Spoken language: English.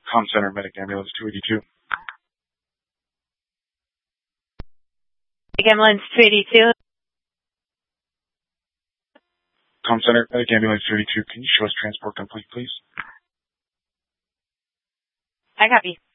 Com Center, Medic Ambulance 282. Medic Ambulance 282. Com Center, Medic Ambulance 282. Can you show us transport complete, please? I copy.